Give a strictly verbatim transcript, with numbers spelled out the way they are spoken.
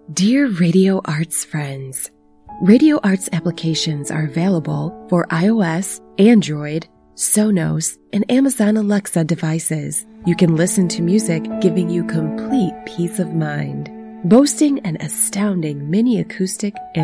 Dear Radio Arts friends, Radio Arts applications are available for iOS, Android, Sonos, and Amazon Alexa devices. You can listen to music giving you complete peace of mind. Boasting an astounding mini acoustic and